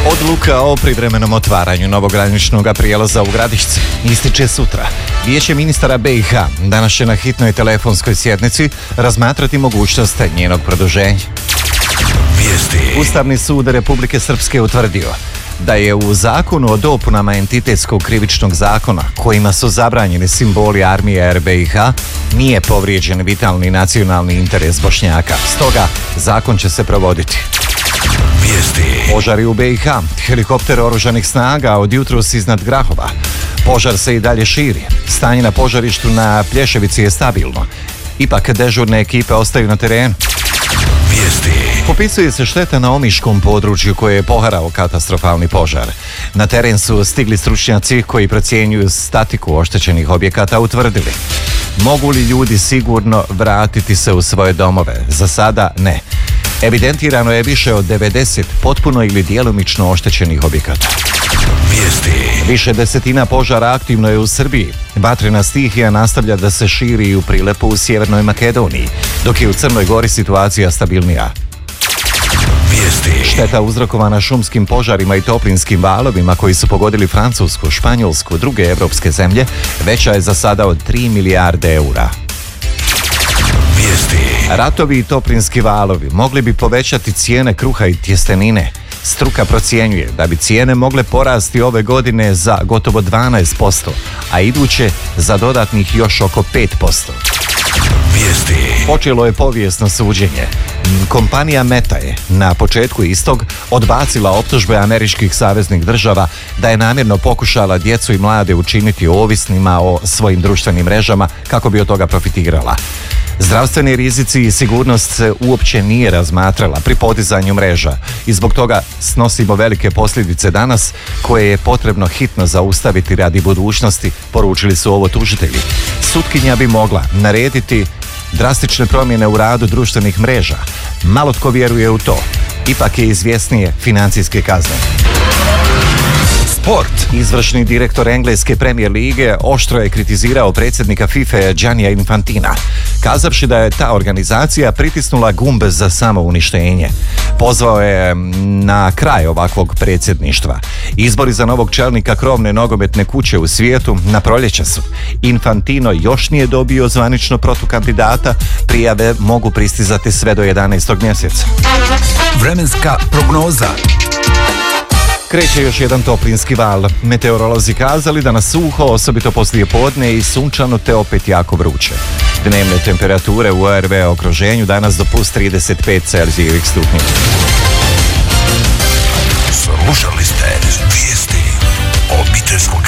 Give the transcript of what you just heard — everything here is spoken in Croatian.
Odluka o privremenom otvaranju novograničnog prijelaza u Gradišci ističe sutra. Vijeće ministara BiH danas će na hitnoj telefonskoj sjednici razmatrati mogućnost njenog produženja. Ustavni sud Republike Srpske utvrdio da je u zakonu o dopunama entitetskog krivičnog zakona kojima su zabranjeni simboli armije RBiH nije povrijeđen vitalni nacionalni interes Bošnjaka. Stoga zakon će se provoditi. Požari u BiH, helikopter oružanih snaga od jutros iznad Grahova. Požar se i dalje širi. Stanje na požarištu na Plješevici je stabilno. Ipak dežurne ekipe ostaju na terenu. Popisuje se šteta na omiškom području koje je poharao katastrofalni požar. Na teren su stigli stručnjaci koji procjenjuju statiku oštećenih objekata utvrdili. Mogu li ljudi sigurno vratiti se u svoje domove? Za sada ne. Evidentirano je više od 90 potpuno ili djelomično oštećenih objekata. Više desetina požara aktivno je u Srbiji. Vatrena stihija nastavlja da se širi i u Prilepu u Sjevernoj Makedoniji, dok je u Crnoj Gori situacija stabilnija. Šteta uzrokovana šumskim požarima i toplinskim valovima koji su pogodili Francusku, Španjolsku, druge evropske zemlje veća je za sada od 3 milijarde eura. Ratovi i toplinski valovi mogli bi povećati cijene kruha i tjestenine. Struka procjenjuje da bi cijene mogle porasti ove godine za gotovo 12%, a iduće za dodatnih još oko 5%. Počelo je povijesno suđenje. Kompanija Meta je na početku istog odbacila optužbe američkih saveznih država da je namjerno pokušala djecu i mlade učiniti ovisnima o svojim društvenim mrežama kako bi od toga profitirala. Zdravstveni rizici i sigurnost se uopće nije razmatrala pri podizanju mreža i zbog toga snosimo velike posljedice danas koje je potrebno hitno zaustaviti radi budućnosti, poručili su ovo tužitelji. Sutkinja bi mogla narediti drastične promjene u radu društvenih mreža. Malo tko vjeruje u to. Ipak je izvjesnije financijske kazne. Sport. Izvršni direktor engleske Premier lige oštro je kritizirao predsjednika FIFA Giannija Infantina, kazavši da je ta organizacija pritisnula gumbe za samouništenje. Pozvao je na kraj ovakvog predsjedništva. Izbori za novog čelnika krovne nogometne kuće u svijetu na proljeće su. Infantino još nije dobio zvanično protukandidata, prijave mogu pristizati sve do 11. mjeseca. Vremenska prognoza. Kreće još jedan toplinski val. Meteorolozi kazali da na suho, osobito poslije podne i sunčano te opet jako vruće. Dnevne temperature u ORV okruženju danas do plus 35 Celzijevih stupnja. Slušali ste vijesti obiteljskog